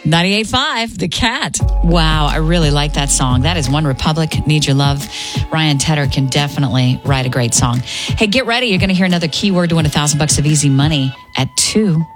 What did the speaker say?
98.5, The Cat. Wow, I really like that song. That is One Republic, Need Your Love. Ryan Tedder can definitely write a great song. Hey, get ready. You're going to hear another keyword to win $1,000 of easy money at 2.